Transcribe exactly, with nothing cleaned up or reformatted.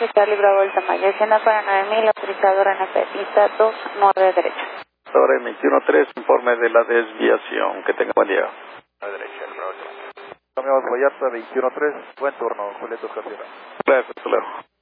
once, Charlie Bravo Delta Maya, escena para nueve mil, autorizador N P, pista dos nueve derecha. Ahora veintiuno tres, informe de la desviación. Que tenga buen día. A derecha, el Bravo. Cambiamos Vallarta, veintiuno tres, buen turno, Julieta Oscar Sierra. Gracias, hasta luego.